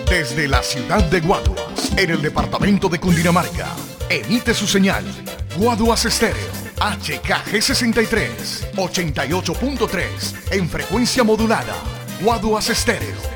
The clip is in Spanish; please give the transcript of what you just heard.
Desde la ciudad de Guaduas, en el departamento de Cundinamarca, emite su señal Guaduas Estéreo, HKG63, 88.3, en frecuencia modulada. Guaduas Estéreo.